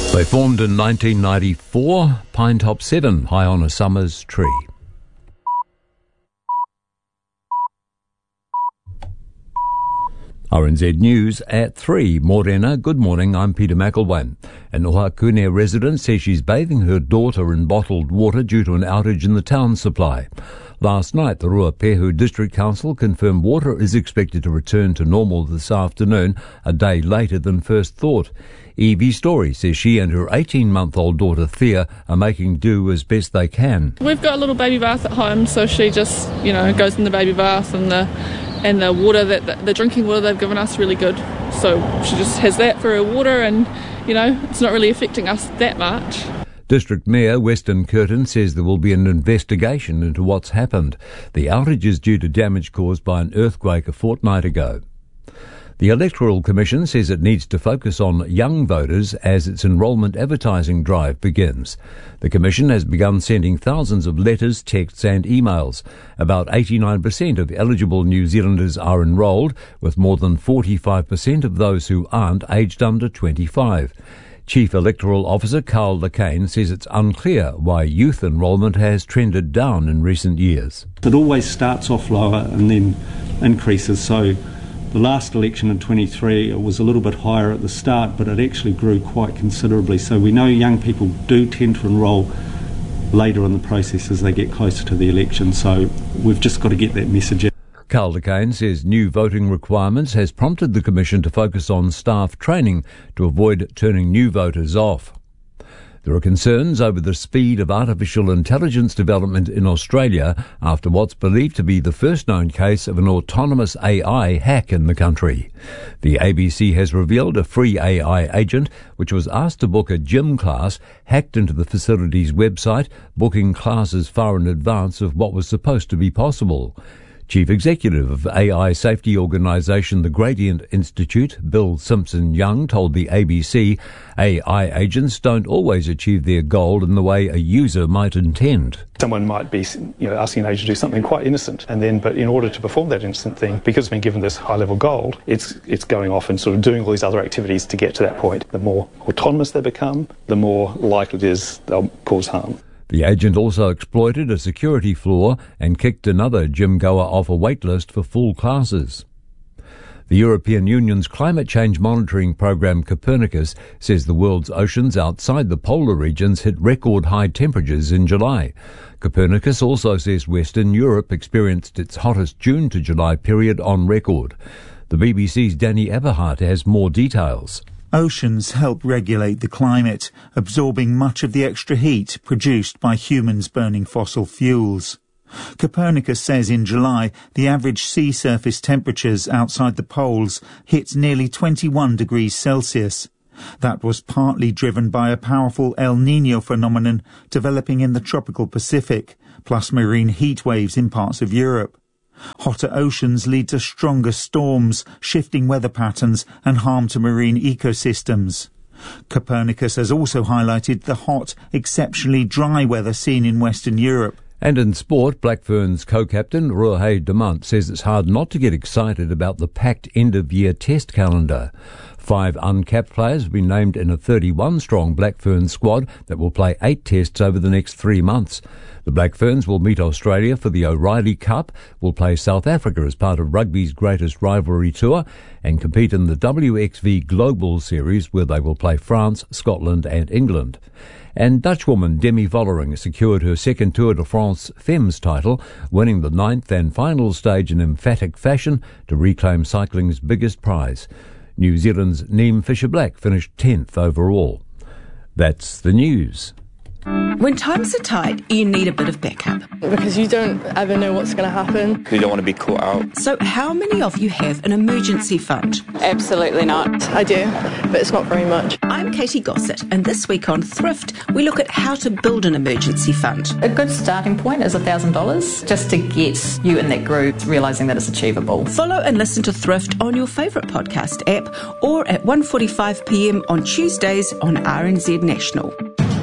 They formed in 1994, Pinetop 7, high on a summer's tree. RNZ News at 3. Morena, good morning, I'm Peter McElwain. An Ohakune resident says she's bathing her daughter in bottled water due to an outage in the town supply. Last night, the Ruapehu District Council confirmed water is expected to return to normal this afternoon, a day later than first thought. Evie Story says she and her 18-month-old daughter Thea are making do as best they can. We've got a little baby bath at home, so she just, goes in the baby bath, and the water, the drinking water they've given us, really good. So she just has that for her water, and, it's not really affecting us that much. District Mayor Weston Curtin says there will be an investigation into what's happened. The outage is due to damage caused by an earthquake a fortnight ago. The Electoral Commission says it needs to focus on young voters as its enrolment advertising drive begins. The Commission has begun sending thousands of letters, texts and emails. About 89% of eligible New Zealanders are enrolled, with more than 45% of those who aren't aged under 25. Chief Electoral Officer Carl Lacane says it's unclear why youth enrolment has trended down in recent years. It always starts off lower and then increases, so the last election in 23, it was a little bit higher at the start, but it actually grew quite considerably. So we know young people do tend to enrol later in the process as they get closer to the election. So we've just got to get that message out. Carl Lacane says new voting requirements has prompted the Commission to focus on staff training to avoid turning new voters off. There are concerns over the speed of artificial intelligence development in Australia after what's believed to be the first known case of an autonomous AI hack in the country. The ABC has revealed a free AI agent, which was asked to book a gym class, hacked into the facility's website, booking classes far in advance of what was supposed to be possible. Chief Executive of AI safety organisation The Gradient Institute, Bill Simpson-Young, told the ABC AI agents don't always achieve their goal in the way a user might intend. Someone might be asking an agent to do something quite innocent, but in order to perform that innocent thing, because it's been given this high-level goal, it's going off and sort of doing all these other activities to get to that point. The more autonomous they become, the more likely it is they'll cause harm. The agent also exploited a security flaw and kicked another gym goer off a waitlist for full classes. The European Union's climate change monitoring program Copernicus says the world's oceans outside the polar regions hit record high temperatures in July. Copernicus also says Western Europe experienced its hottest June to July period on record. The BBC's Danny Eberhardt has more details. Oceans help regulate the climate, absorbing much of the extra heat produced by humans burning fossil fuels. Copernicus says in July the average sea surface temperatures outside the poles hit nearly 21 degrees Celsius. That was partly driven by a powerful El Niño phenomenon developing in the tropical Pacific, plus marine heat waves in parts of Europe. Hotter oceans lead to stronger storms, shifting weather patterns and harm to marine ecosystems. Copernicus has also highlighted the hot, exceptionally dry weather seen in Western Europe. And in sport, Black Ferns co-captain Ruahei Demant says it's hard not to get excited about the packed end-of-year test calendar. 5 uncapped players have been named in a 31-strong Black Ferns squad that will play 8 tests over the next 3 months. The Black Ferns will meet Australia for the O'Reilly Cup, will play South Africa as part of rugby's greatest rivalry tour, and compete in the WXV Global Series where they will play France, Scotland and England. And Dutchwoman Demi Vollering secured her second Tour de France Femmes title, winning the 9th and final stage in emphatic fashion to reclaim cycling's biggest prize. New Zealand's Neem Fisher-Black finished 10th overall. That's the news. When times are tight, you need a bit of backup. Because you don't ever know what's going to happen. You don't want to be caught out. So how many of you have an emergency fund? Absolutely not. I do, but it's not very much. I'm Katie Gossett, and this week on Thrift, we look at how to build an emergency fund. A good starting point is $1,000, just to get you in that groove, realising that it's achievable. Follow and listen to Thrift on your favourite podcast app or at 1:45pm on Tuesdays on RNZ National.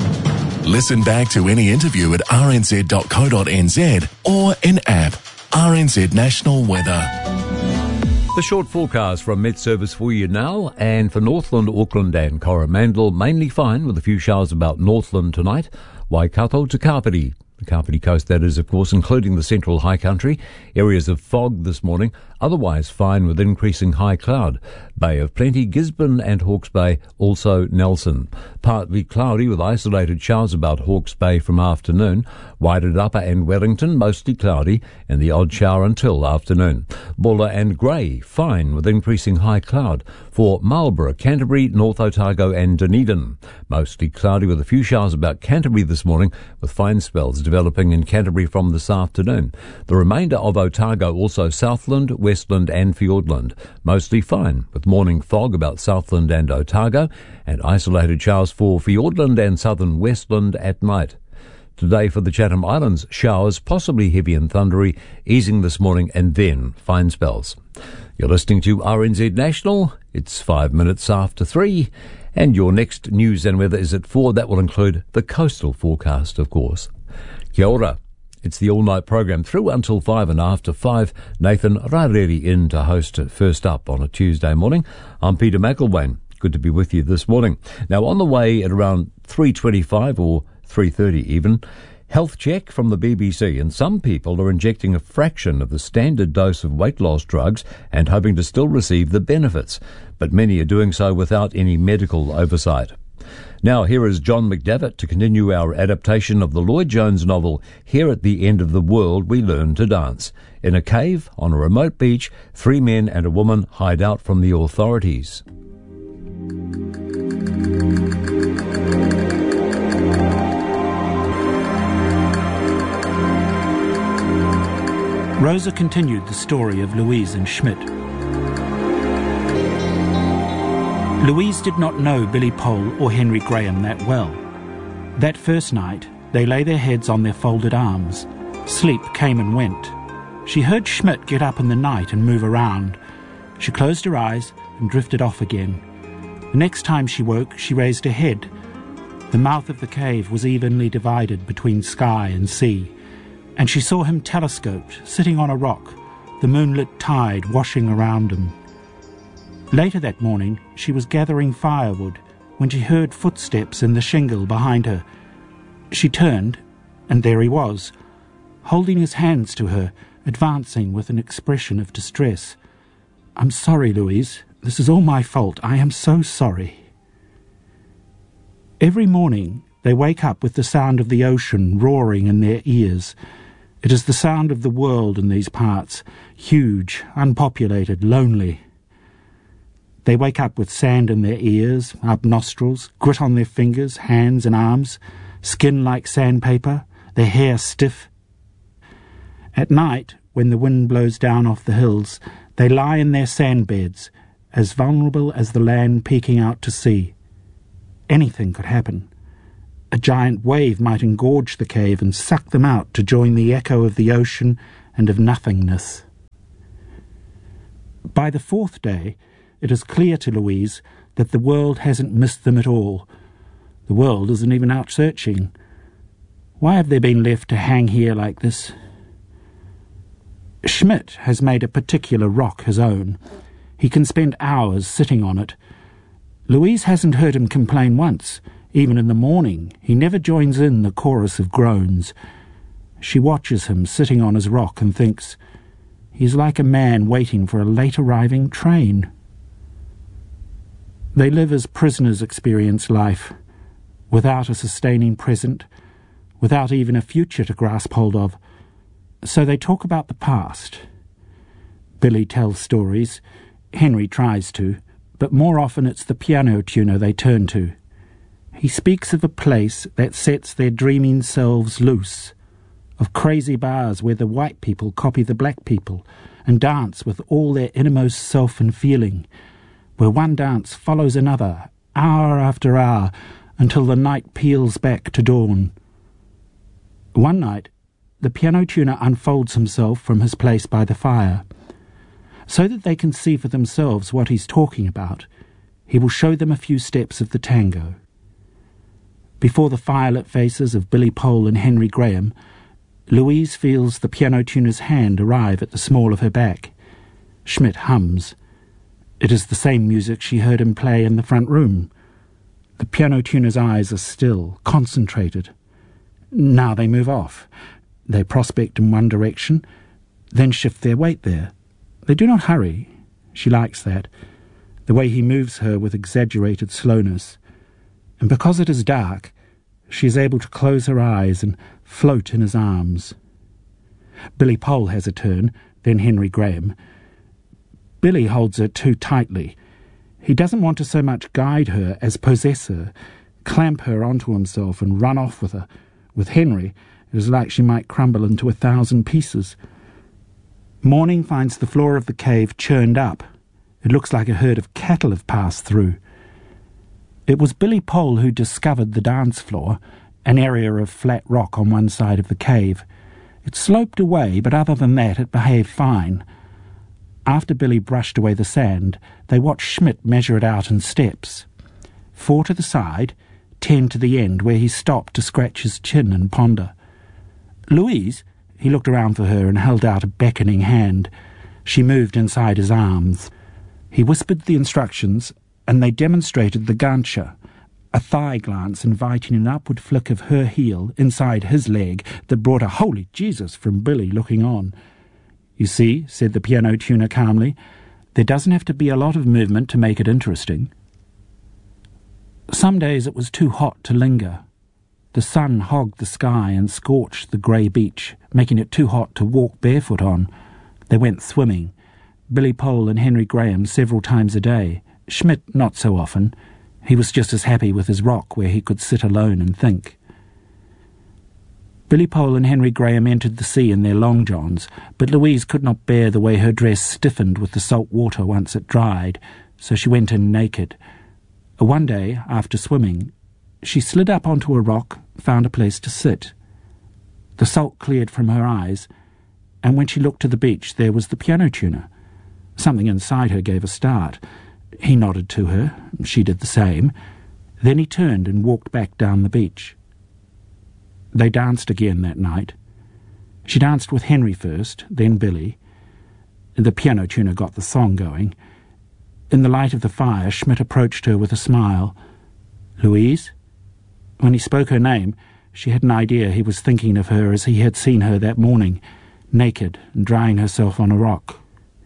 Listen back to any interview at rnz.co.nz or in app RNZ National Weather. The short forecast from Met Service for you now, and for Northland, Auckland and Coromandel, mainly fine with a few showers about Northland tonight. Waikato to Kapiti. The Kapiti coast, that is, of course, including the central high country. Areas of fog this morning, otherwise fine with increasing high cloud. Bay of Plenty, Gisborne and Hawke's Bay, also Nelson. Partly cloudy with isolated showers about Hawke's Bay from afternoon. Wairarapa and Wellington, mostly cloudy, and the odd shower until afternoon. Bulla and Grey, fine with increasing high cloud. For Marlborough, Canterbury, North Otago and Dunedin. Mostly cloudy with a few showers about Canterbury this morning, with fine spells developing in Canterbury from this afternoon. The remainder of Otago also Southland, Westland and Fiordland. Mostly fine, with morning fog about Southland and Otago, and isolated showers for Fiordland and southern Westland at night. Today for the Chatham Islands, showers, possibly heavy and thundery, easing this morning and then fine spells. You're listening to RNZ National. It's 5 minutes after 3, and your next news and weather is at 4. That will include the coastal forecast, of course. Kia ora. It's the all-night program through until 5, and after 5, Nathan Rareri in to host First Up on a Tuesday morning. I'm Peter McElwain. Good to be with you this morning. Now, on the way at around 3:25 or 3:30 even, health check from the BBC, and some people are injecting a fraction of the standard dose of weight loss drugs and hoping to still receive the benefits, but many are doing so without any medical oversight. Now, here is John McDevitt to continue our adaptation of the Lloyd Jones novel, Here at the End of the World We Learn to Dance. In a cave on a remote beach, 3 men and a woman hide out from the authorities. Rosa continued the story of Louise and Schmidt. Louise did not know Billy Pole or Henry Graham that well. That first night, they lay their heads on their folded arms. Sleep came and went. She heard Schmidt get up in the night and move around. She closed her eyes and drifted off again. The next time she woke, she raised her head. The mouth of the cave was evenly divided between sky and sea, and she saw him telescoped, sitting on a rock, the moonlit tide washing around him. Later that morning, she was gathering firewood when she heard footsteps in the shingle behind her. She turned, and there he was, holding his hands to her, advancing with an expression of distress. "I'm sorry, Louise. This is all my fault. I am so sorry." Every morning, they wake up with the sound of the ocean roaring in their ears. It is the sound of the world in these parts, huge, unpopulated, lonely. They wake up with sand in their ears, up nostrils, grit on their fingers, hands and arms, skin like sandpaper, their hair stiff. At night, when the wind blows down off the hills, they lie in their sand beds, as vulnerable as the land peeking out to sea. Anything could happen. A giant wave might engorge the cave and suck them out to join the echo of the ocean and of nothingness. By the 4th day, it is clear to Louise that the world hasn't missed them at all. The world isn't even out searching. Why have they been left to hang here like this? Schmidt has made a particular rock his own. He can spend hours sitting on it. Louise hasn't heard him complain once. Even in the morning, he never joins in the chorus of groans. She watches him sitting on his rock and thinks, he's like a man waiting for a late-arriving train. They live as prisoners experience life, without a sustaining present, without even a future to grasp hold of. So they talk about the past. Billy tells stories, Henry tries to, but more often it's the piano tuner they turn to. He speaks of a place that sets their dreaming selves loose, of crazy bars where the white people copy the black people and dance with all their innermost self and feeling, where one dance follows another, hour after hour, until the night peels back to dawn. One night, the piano tuner unfolds himself from his place by the fire. So that they can see for themselves what he's talking about, he will show them a few steps of the tango. Before the firelit faces of Billy Pole and Henry Graham, Louise feels the piano tuner's hand arrive at the small of her back. Schmidt hums. It is the same music she heard him play in the front room. The piano tuner's eyes are still, concentrated. Now they move off. They prospect in one direction, then shift their weight there. They do not hurry. She likes that. The way he moves her with exaggerated slowness. And because it is dark, she is able to close her eyes and float in his arms. Billy Pole has a turn, then Henry Graham. Billy holds her too tightly. He doesn't want to so much guide her as possess her, clamp her onto himself and run off with her. With Henry, it is like she might crumble into 1,000 pieces. Morning finds the floor of the cave churned up. It looks like a herd of cattle have passed through. It was Billy Pole who discovered the dance floor, an area of flat rock on one side of the cave. It sloped away, but other than that it behaved fine. After Billy brushed away the sand, they watched Schmidt measure it out in steps. 4 to the side, 10 to the end, where he stopped to scratch his chin and ponder. Louise, he looked around for her and held out a beckoning hand. She moved inside his arms. He whispered the instructions, and they demonstrated the gancha, a thigh glance inviting an upward flick of her heel inside his leg that brought a "Holy Jesus" from Billy looking on. "You see," said the piano tuner calmly, "there doesn't have to be a lot of movement to make it interesting." Some days it was too hot to linger. The sun hogged the sky and scorched the grey beach, making it too hot to walk barefoot on. They went swimming, Billy Pole and Henry Graham several times a day, Schmidt not so often. He was just as happy with his rock where he could sit alone and think. Billy Pole and Henry Graham entered the sea in their long johns, but Louise could not bear the way her dress stiffened with the salt water once it dried, so she went in naked. One day, after swimming, she slid up onto a rock, found a place to sit. The salt cleared from her eyes, and when she looked to the beach there was the piano tuner. Something inside her gave a start. He nodded to her. She did the same. Then he turned and walked back down the beach. They danced again that night. She danced with Henry first, then Billy. The piano tuner got the song going. In the light of the fire, Schmidt approached her with a smile. "Louise?" When he spoke her name, she had an idea he was thinking of her as he had seen her that morning, naked and drying herself on a rock.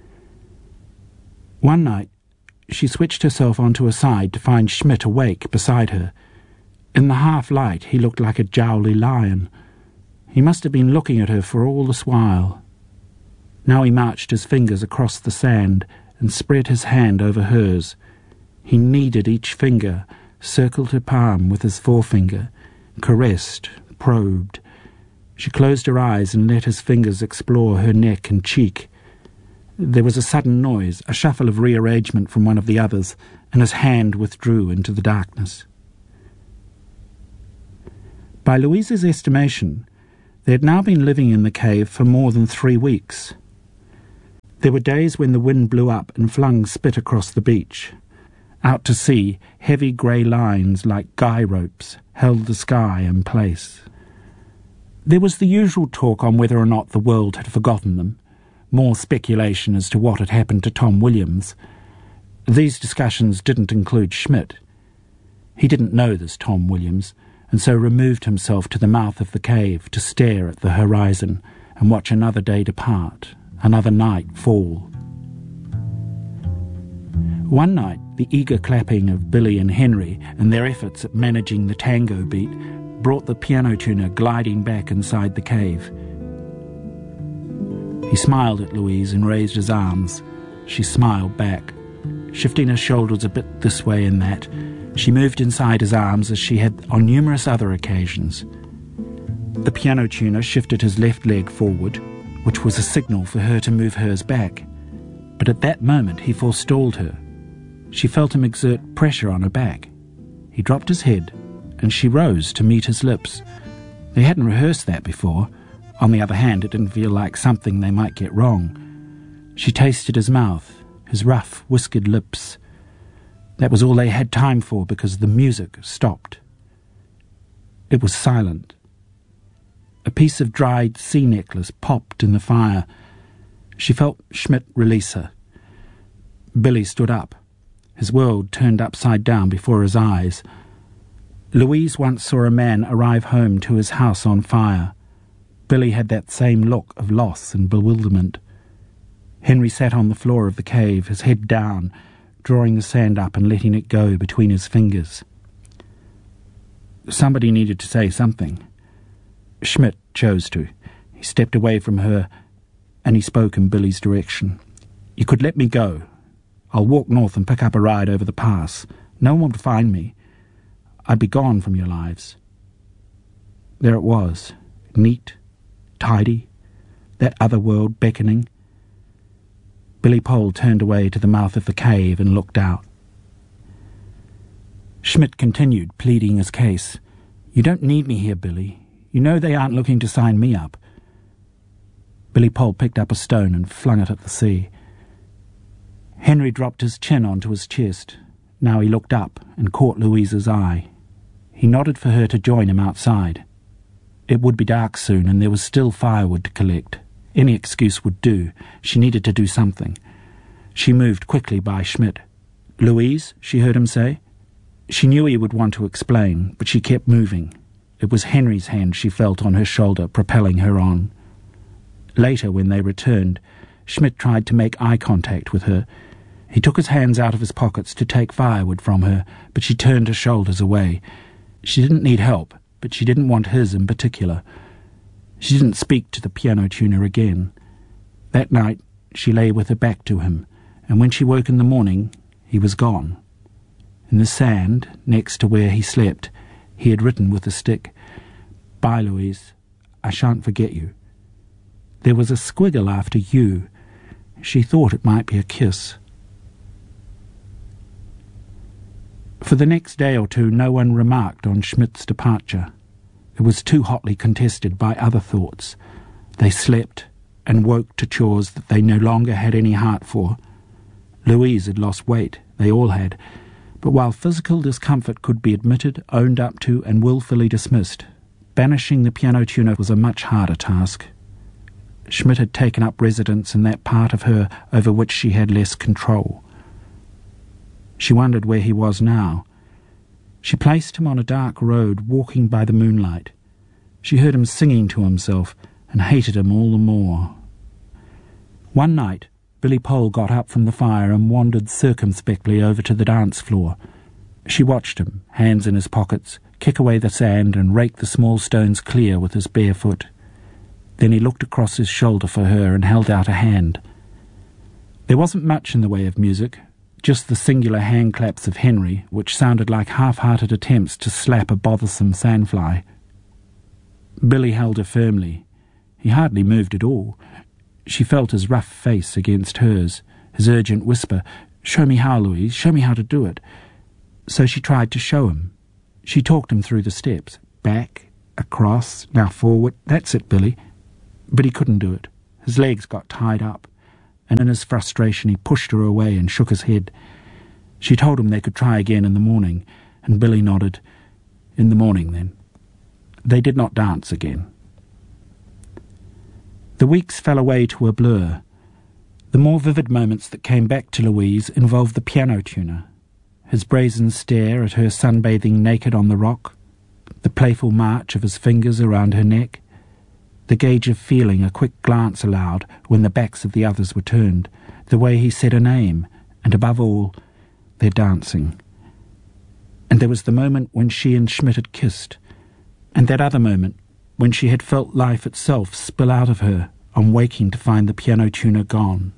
One night, she switched herself onto her side to find Schmidt awake beside her. In the half-light, he looked like a jowly lion. He must have been looking at her for all this while. Now he marched his fingers across the sand and spread his hand over hers. He kneaded each finger, circled her palm with his forefinger, caressed, probed. She closed her eyes and let his fingers explore her neck and cheek. There was a sudden noise, a shuffle of rearrangement from one of the others, and his hand withdrew into the darkness. By Louise's estimation, they had now been living in the cave for more than 3 weeks. There were days when the wind blew up and flung spit across the beach. Out to sea, heavy grey lines like guy ropes held the sky in place. There was the usual talk on whether or not the world had forgotten them, more speculation as to what had happened to Tom Williams. These discussions didn't include Schmidt. He didn't know this Tom Williams, and so removed himself to the mouth of the cave to stare at the horizon and watch another day depart, another night fall. One night, the eager clapping of Billy and Henry and their efforts at managing the tango beat brought the piano tuner gliding back inside the cave. He smiled at Louise and raised his arms. She smiled back, shifting her shoulders a bit this way and that. She moved inside his arms as she had on numerous other occasions. The piano tuner shifted his left leg forward, which was a signal for her to move hers back. But at that moment he forestalled her. She felt him exert pressure on her back. He dropped his head, and she rose to meet his lips. They hadn't rehearsed that before. On the other hand, it didn't feel like something they might get wrong. She tasted his mouth, his rough, whiskered lips. That was all they had time for because the music stopped. It was silent. A piece of dried sea necklace popped in the fire. She felt Schmidt release her. Billy stood up. His world turned upside down before his eyes. Louise once saw a man arrive home to his house on fire. Billy had that same look of loss and bewilderment. Henry sat on the floor of the cave, his head down, drawing the sand up and letting it go between his fingers. Somebody needed to say something. Schmidt chose to. He stepped away from her, and he spoke in Billy's direction. "You could let me go. I'll walk north and pick up a ride over the pass. No one would find me. I'd be gone from your lives." There it was, neat, tidy, that other world beckoning. Billy Pole turned away to the mouth of the cave and looked out. Schmidt continued, pleading his case. "You don't need me here, Billy. You know they aren't looking to sign me up." Billy Pole picked up a stone and flung it at the sea. Henry dropped his chin onto his chest. Now he looked up and caught Louise's eye. He nodded for her to join him outside. It would be dark soon, and there was still firewood to collect. Any excuse would do. She needed to do something. She moved quickly by Schmidt. "Louise," she heard him say. She knew he would want to explain, but she kept moving. It was Henry's hand she felt on her shoulder, propelling her on. Later, when they returned, Schmidt tried to make eye contact with her. He took his hands out of his pockets to take firewood from her, but she turned her shoulders away. She didn't need help, but she didn't want his in particular. She didn't speak to the piano tuner again. That night, she lay with her back to him, and when she woke in the morning, he was gone. In the sand, next to where he slept, he had written with a stick, "Bye, Louise. I shan't forget you." There was a squiggle after "you." She thought it might be a kiss. For the next day or two, no one remarked on Schmidt's departure. It was too hotly contested by other thoughts. They slept and woke to chores that they no longer had any heart for. Louise had lost weight, they all had, but while physical discomfort could be admitted, owned up to, and willfully dismissed, banishing the piano tuner was a much harder task. Schmidt had taken up residence in that part of her over which she had less control. She wondered where he was now. She placed him on a dark road, walking by the moonlight. She heard him singing to himself, and hated him all the more. One night, Billy Pole got up from the fire and wandered circumspectly over to the dance floor. She watched him, hands in his pockets, kick away the sand and rake the small stones clear with his bare foot. Then he looked across his shoulder for her and held out a hand. There wasn't much in the way of music, just the singular hand claps of Henry, which sounded like half-hearted attempts to slap a bothersome sandfly. Billy held her firmly. He hardly moved at all. She felt his rough face against hers, his urgent whisper, "Show me how, Louise, show me how to do it." So she tried to show him. She talked him through the steps. Back, across, now forward. "That's it, Billy." But he couldn't do it. His legs got tied up, and in his frustration he pushed her away and shook his head. She told him they could try again in the morning, and Billy nodded. In the morning, then. They did not dance again. The weeks fell away to a blur. The more vivid moments that came back to Louise involved the piano tuner, his brazen stare at her sunbathing naked on the rock, the playful march of his fingers around her neck, the gauge of feeling a quick glance allowed when the backs of the others were turned, the way he said a name, and above all, their dancing. And there was the moment when she and Schmidt had kissed, and that other moment when she had felt life itself spill out of her on waking to find the piano tuner gone.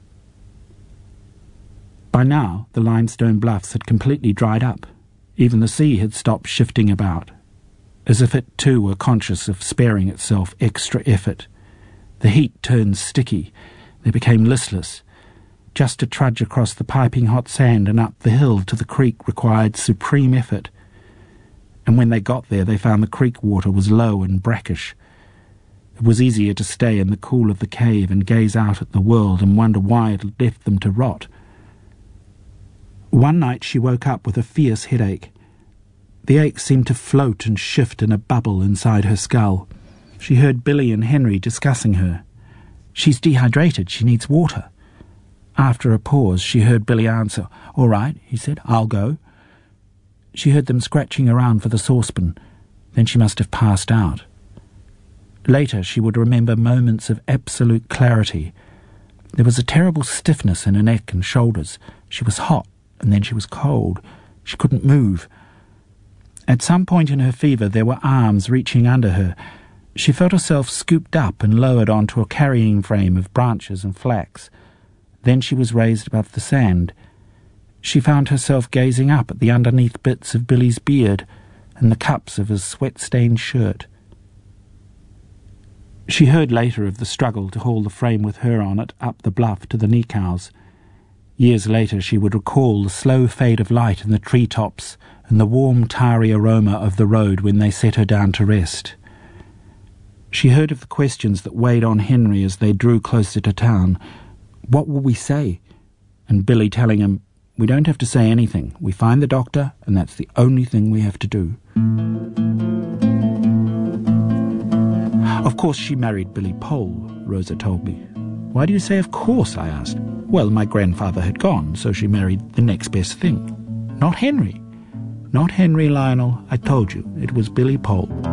By now, the limestone bluffs had completely dried up. Even the sea had stopped shifting about, as if it too were conscious of sparing itself extra effort. The heat turned sticky. They became listless. Just to trudge across the piping hot sand and up the hill to the creek required supreme effort. And when they got there, they found the creek water was low and brackish. It was easier to stay in the cool of the cave and gaze out at the world and wonder why it had left them to rot. One night she woke up with a fierce headache. The ache seemed to float and shift in a bubble inside her skull. She heard Billy and Henry discussing her. "She's dehydrated. She needs water." After a pause, she heard Billy answer. "All right," he said, "I'll go." She heard them scratching around for the saucepan. Then she must have passed out. Later, she would remember moments of absolute clarity. There was a terrible stiffness in her neck and shoulders. She was hot, and then she was cold. She couldn't move. At some point in her fever, there were arms reaching under her. She felt herself scooped up and lowered onto a carrying frame of branches and flax. Then she was raised above the sand. She found herself gazing up at the underneath bits of Billy's beard and the cups of his sweat-stained shirt. She heard later of the struggle to haul the frame with her on it up the bluff to the Nikau's. Years later she would recall the slow fade of light in the treetops and the warm, tarry aroma of the road when they set her down to rest. She heard of the questions that weighed on Henry as they drew closer to town. What will we say? And Billy telling him, "We don't have to say anything. We find the doctor, and that's the only thing we have to do." Of course she married Billy Pole, Rosa told me. "Why do you say of course?" I asked. "Well, my grandfather had gone, so she married the next best thing. Not Henry. Not Henry, Lionel. I told you, it was Billy Pole."